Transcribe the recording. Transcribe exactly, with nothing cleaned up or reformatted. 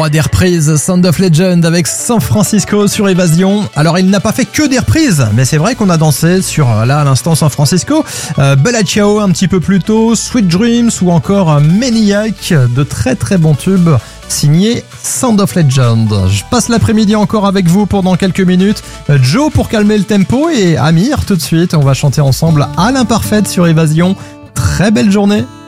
roi des reprises, Sound of Legend avec San Francisco sur Évasion. Alors il n'a pas fait que des reprises, mais c'est vrai qu'on a dansé sur, là à l'instant, San Francisco, euh, Bella Ciao un petit peu plus tôt, Sweet Dreams ou encore Maniac, de très très bons tubes signé Sound of Legend. Je passe l'après-midi encore avec vous pendant quelques minutes. Joe pour calmer le tempo et Amir tout de suite. On va chanter ensemble à l'imparfaite sur Évasion. Très belle journée.